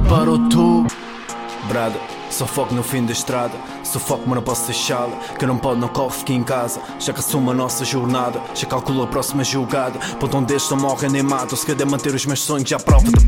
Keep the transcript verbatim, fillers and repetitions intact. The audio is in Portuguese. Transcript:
parou tudo. Brada, só foco no fim da estrada. Só foco, mas não posso deixá-la. Que não pode, não corre, fique em casa. Já que assumo a nossa jornada. Já calculo a próxima jogada. Ponto um destes não morrem nem matam. Se quer manter os meus sonhos, já prova de